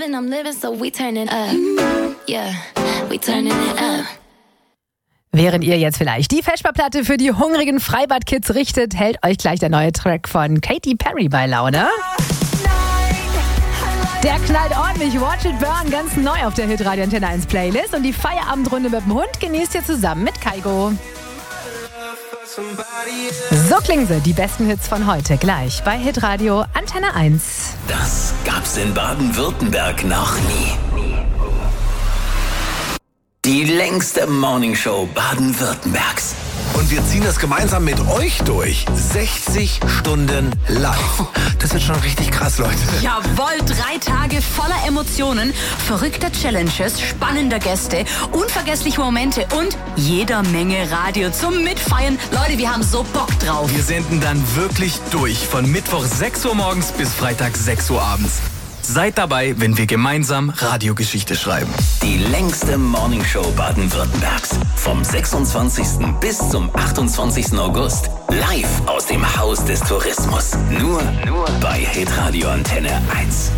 and I'm living, so we turning up. Yeah, we turning it up. Während ihr jetzt vielleicht die Vesperplatte für die hungrigen Freibad-Kids richtet, hält euch gleich der neue Track von Katy Perry bei Laune. Der knallt ordentlich, Watch It Burn, ganz neu auf der Hitradio Antenne 1 Playlist. Und die Feierabendrunde mit dem Hund genießt ihr zusammen mit Kaigo. So klingen sie, die besten Hits von heute, gleich bei Hitradio Antenne 1. Das gab's in Baden-Württemberg noch nie. Die längste Morningshow Baden-Württembergs. Und wir ziehen das gemeinsam mit euch durch. 60 Stunden live. Das wird schon richtig krass, Leute. Jawohl, 3 Tage voller Emotionen, verrückter Challenges, spannender Gäste, unvergessliche Momente und jeder Menge Radio zum Mitfeiern. Leute, wir haben so Bock drauf. Wir senden dann wirklich durch von Mittwoch 6 Uhr morgens bis Freitag 6 Uhr abends. Seid dabei, wenn wir gemeinsam Radiogeschichte schreiben. Die längste Morningshow Baden-Württembergs. Vom 26. bis zum 28. August. Live aus dem Haus des Tourismus. Nur bei Hitradio Antenne 1.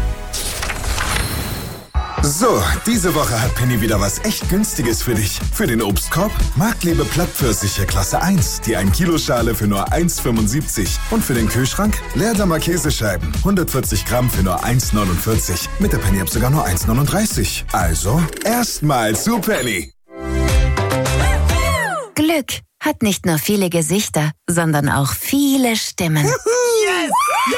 So, diese Woche hat Penny wieder was echt Günstiges für dich. Für den Obstkorb Marktliebe Plattpfirsiche Klasse 1, die 1-Kilo-Schale für nur 1,75. Und für den Kühlschrank Leerdammer Käsescheiben, 140 Gramm für nur 1,49. Mit der Penny-App sogar nur 1,39. Also, erstmal zu Penny. Glück hat nicht nur viele Gesichter, sondern auch viele Stimmen. Yes!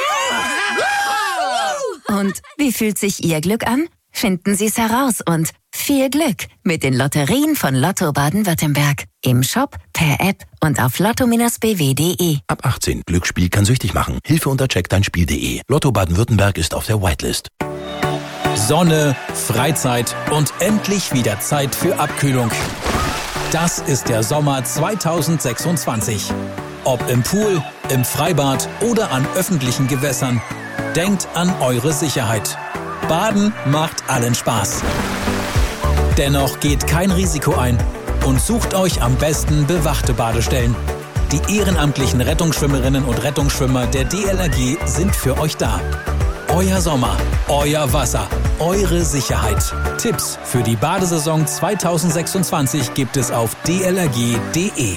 Und wie fühlt sich Ihr Glück an? Finden Sie es heraus und viel Glück mit den Lotterien von Lotto Baden-Württemberg. Im Shop, per App und auf lotto-bw.de. Ab 18. Glücksspiel kann süchtig machen. Hilfe unter checkdeinspiel.de. Lotto Baden-Württemberg ist auf der Whitelist. Sonne, Freizeit und endlich wieder Zeit für Abkühlung. Das ist der Sommer 2026. Ob im Pool, im Freibad oder an öffentlichen Gewässern. Denkt an eure Sicherheit. Baden macht allen Spaß. Dennoch geht kein Risiko ein und sucht euch am besten bewachte Badestellen. Die ehrenamtlichen Rettungsschwimmerinnen und Rettungsschwimmer der DLRG sind für euch da. Euer Sommer, euer Wasser, eure Sicherheit. Tipps für die Badesaison 2026 gibt es auf dlrg.de.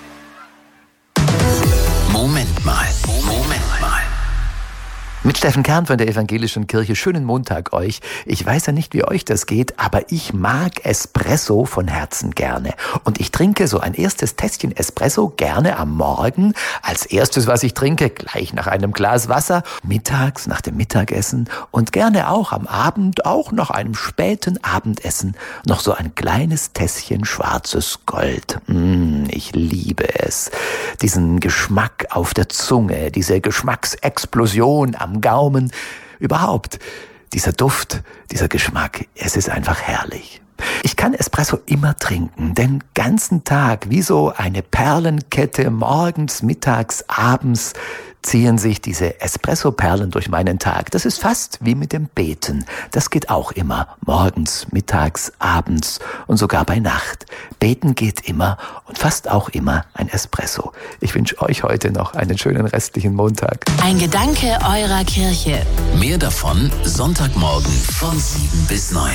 Moment mal. Mit Steffen Kern von der Evangelischen Kirche. Schönen Montag euch. Ich weiß ja nicht, wie euch das geht, aber ich mag Espresso von Herzen gerne. Und ich trinke so ein erstes Tässchen Espresso gerne am Morgen. Als erstes, was ich trinke, gleich nach einem Glas Wasser. Mittags, nach dem Mittagessen. Und gerne auch am Abend, auch nach einem späten Abendessen, noch so ein kleines Tässchen schwarzes Gold. Ich liebe es. Diesen Geschmack auf der Zunge, diese Geschmacksexplosion am Gaumen, überhaupt dieser Duft, dieser Geschmack, es ist einfach herrlich. Ich kann Espresso immer trinken, den ganzen Tag, wie so eine Perlenkette, morgens, mittags, abends ziehen sich diese Espresso-Perlen durch meinen Tag. Das ist fast wie mit dem Beten. Das geht auch immer, morgens, mittags, abends und sogar bei Nacht. Beten geht immer und fast auch immer ein Espresso. Ich wünsche euch heute noch einen schönen restlichen Montag. Ein Gedanke eurer Kirche. Mehr davon Sonntagmorgen von 7 bis 9.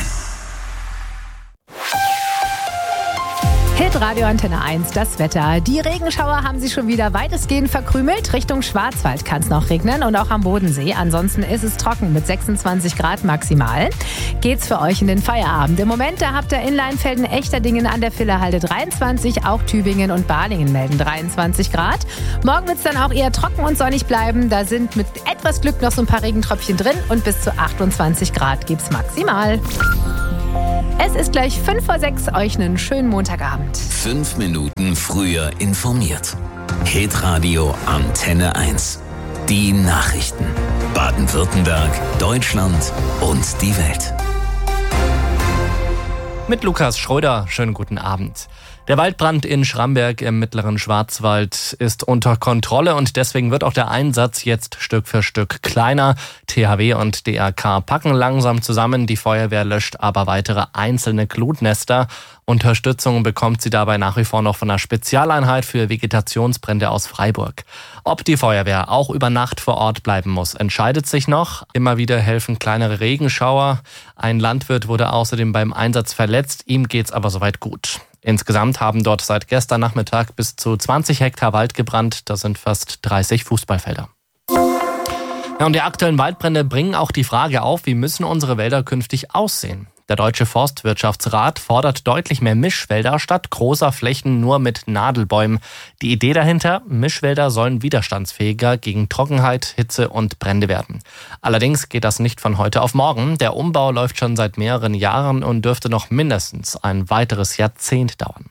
Hitradio Antenne 1, das Wetter. Die Regenschauer haben sich schon wieder weitestgehend verkrümelt. Richtung Schwarzwald kann es noch regnen und auch am Bodensee. Ansonsten ist es trocken mit 26 Grad maximal. Geht's für euch in den Feierabend. Im Moment, da habt ihr in Leinfelden, Echterdingen an der Villerhalde 23, auch Tübingen und Balingen melden 23 Grad. Morgen wird's dann auch eher trocken und sonnig bleiben. Da sind mit etwas Glück noch so ein paar Regentröpfchen drin und bis zu 28 Grad gibt's maximal. Es ist gleich 5:06 Uhr, euch einen schönen Montagabend. 5 Minuten früher informiert. Hitradio Antenne 1. Die Nachrichten. Baden-Württemberg, Deutschland und die Welt. Mit Lukas Schröder, schönen guten Abend. Der Waldbrand in Schramberg im mittleren Schwarzwald ist unter Kontrolle und deswegen wird auch der Einsatz jetzt Stück für Stück kleiner. THW und DRK packen langsam zusammen, die Feuerwehr löscht aber weitere einzelne Glutnester. Unterstützung bekommt sie dabei nach wie vor noch von einer Spezialeinheit für Vegetationsbrände aus Freiburg. Ob die Feuerwehr auch über Nacht vor Ort bleiben muss, entscheidet sich noch. Immer wieder helfen kleinere Regenschauer. Ein Landwirt wurde außerdem beim Einsatz verletzt, ihm geht's aber soweit gut. Insgesamt haben dort seit gestern Nachmittag bis zu 20 Hektar Wald gebrannt. Das sind fast 30 Fußballfelder. Ja, und die aktuellen Waldbrände bringen auch die Frage auf, wie müssen unsere Wälder künftig aussehen? Der Deutsche Forstwirtschaftsrat fordert deutlich mehr Mischwälder statt großer Flächen nur mit Nadelbäumen. Die Idee dahinter, Mischwälder sollen widerstandsfähiger gegen Trockenheit, Hitze und Brände werden. Allerdings geht das nicht von heute auf morgen. Der Umbau läuft schon seit mehreren Jahren und dürfte noch mindestens ein weiteres Jahrzehnt dauern.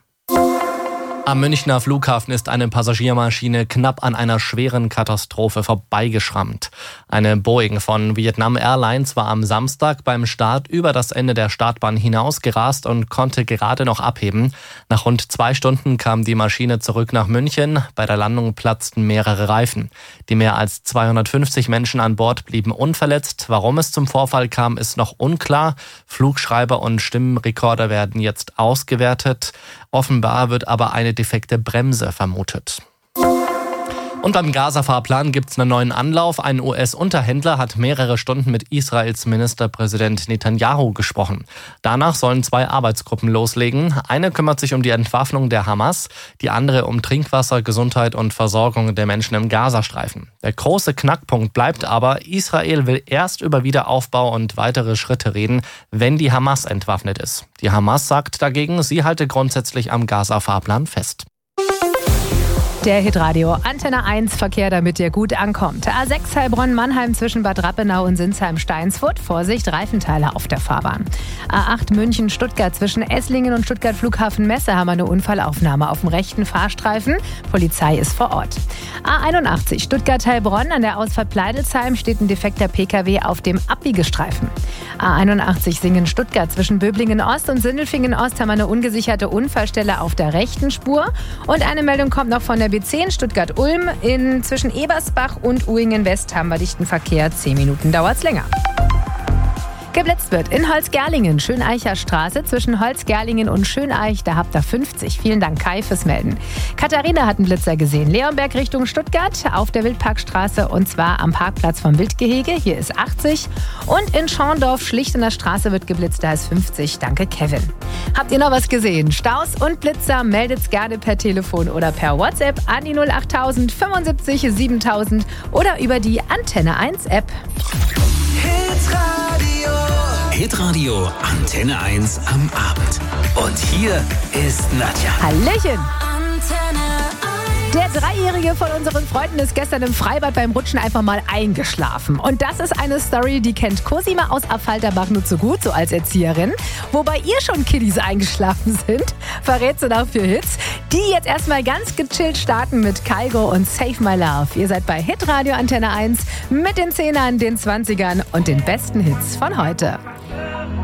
Am Münchner Flughafen ist eine Passagiermaschine knapp an einer schweren Katastrophe vorbeigeschrammt. Eine Boeing von Vietnam Airlines war am Samstag beim Start über das Ende der Startbahn hinausgerast und konnte gerade noch abheben. Nach rund 2 Stunden kam die Maschine zurück nach München. Bei der Landung platzten mehrere Reifen. Die mehr als 250 Menschen an Bord blieben unverletzt. Warum es zum Vorfall kam, ist noch unklar. Flugschreiber und Stimmrekorder werden jetzt ausgewertet. Offenbar wird aber eine defekte Bremse vermutet. Und beim Gaza-Fahrplan gibt es einen neuen Anlauf. Ein US-Unterhändler hat mehrere Stunden mit Israels Ministerpräsident Netanyahu gesprochen. Danach sollen 2 Arbeitsgruppen loslegen. Eine kümmert sich um die Entwaffnung der Hamas, die andere um Trinkwasser, Gesundheit und Versorgung der Menschen im Gazastreifen. Der große Knackpunkt bleibt aber, Israel will erst über Wiederaufbau und weitere Schritte reden, wenn die Hamas entwaffnet ist. Die Hamas sagt dagegen, sie halte grundsätzlich am Gaza-Fahrplan fest. Der Hitradio Antenne 1 Verkehr, damit ihr gut ankommt. A6 Heilbronn-Mannheim zwischen Bad Rappenau und Sinsheim-Steinsfurt. Vorsicht, Reifenteile auf der Fahrbahn. A8 München-Stuttgart zwischen Esslingen und Stuttgart-Flughafen-Messe haben wir eine Unfallaufnahme auf dem rechten Fahrstreifen. Polizei ist vor Ort. A81 Stuttgart-Heilbronn an der Ausfahrt Pleidelsheim steht ein defekter PKW auf dem Abbiegestreifen. A81 Singen-Stuttgart zwischen Böblingen-Ost und Sindelfingen-Ost haben wir eine ungesicherte Unfallstelle auf der rechten Spur. Und eine Meldung kommt noch von der B10 Stuttgart-Ulm. Zwischen Ebersbach und Uingen-West haben wir dichten Verkehr. 10 Minuten dauert's länger. Geblitzt wird in Holzgerlingen, Schöneicher Straße zwischen Holzgerlingen und Schöneich. Da habt ihr 50. Vielen Dank, Kai, fürs Melden. Katharina hat einen Blitzer gesehen. Leonberg Richtung Stuttgart auf der Wildparkstraße und zwar am Parkplatz vom Wildgehege. Hier ist 80. Und in Schorndorf, Schlichtener Straße wird geblitzt. Da ist 50. Danke, Kevin. Habt ihr noch was gesehen? Staus und Blitzer meldet gerne per Telefon oder per WhatsApp an die 08000 75 7000 oder über die Antenne 1 App. Hitradio Antenne 1 am Abend. Und hier ist Nadja. Hallöchen. Der Dreijährige von unseren Freunden ist gestern im Freibad beim Rutschen einfach mal eingeschlafen. Und das ist eine Story, die kennt Cosima aus Affalterbach nur zu gut, so als Erzieherin. Wobei ihr schon Kiddies eingeschlafen sind, verrät sie nach für Hits, die jetzt erstmal ganz gechillt starten mit Kygo und Save My Love. Ihr seid bei Hitradio Antenne 1 mit den 10ern, den 20ern und den besten Hits von heute.